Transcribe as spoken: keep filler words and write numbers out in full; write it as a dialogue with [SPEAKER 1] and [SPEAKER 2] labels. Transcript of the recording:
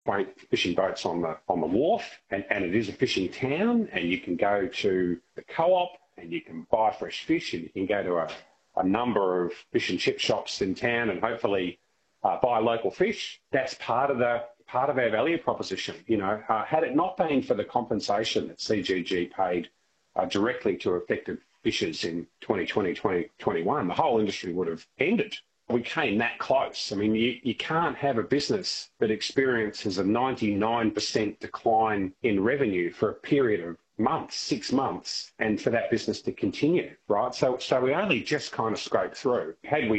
[SPEAKER 1] quaint fishing boats on the on the wharf, and, and it is a fishing town, and you can go to the co-op and you can buy fresh fish, and you can go to a, a number of fish and chip shops in town and hopefully uh, buy local fish. That's part of the part of our value proposition. You know, uh, had it not been for the compensation that C G G paid uh, directly to affected fishers in twenty twenty, twenty twenty-one, the whole industry would have ended. We came that close. I mean, you, you can't have a business that experiences a ninety-nine percent decline in revenue for a period of months, six months, and for that business to continue, right? So, so we only just kind of scraped through. Had we